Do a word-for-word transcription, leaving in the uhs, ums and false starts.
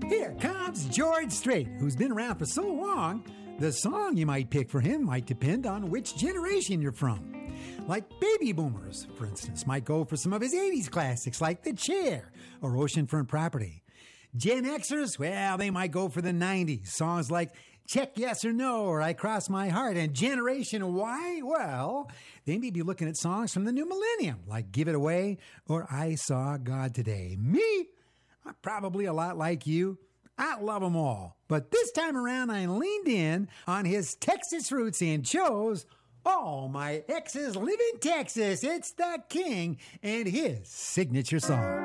Here comes George Strait, who's been around for so long, the song you might pick for him might depend on which generation you're from. Like baby boomers, for instance, might go for some of his eighties classics like The Chair or Oceanfront Property. Gen Xers, well, they might go for the nineties, songs like Check Yes or No or I Cross My Heart. And Generation Y, well, they may be looking at songs from the new millennium like Give It Away or I Saw God Today. Me, I'm probably a lot like you. I love them all. But this time around, I leaned in on his Texas roots and chose All My Exes Live in Texas. It's the King and his signature song.